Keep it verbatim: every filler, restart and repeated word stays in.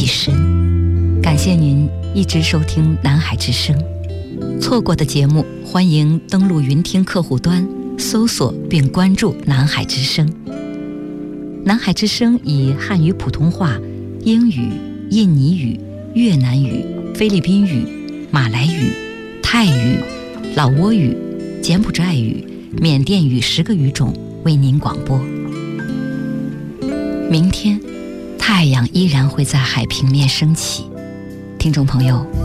深。感谢您一直收听南海之声，错过的节目欢迎登录云听客户端搜索并关注南海之声。南海之声以汉语普通话、英语、印尼语、越南语、菲律宾语、马来语、泰语、老挝语、柬埔寨语、缅甸语十个语种为您广播。明天太阳依然会在海平面升起，听众朋友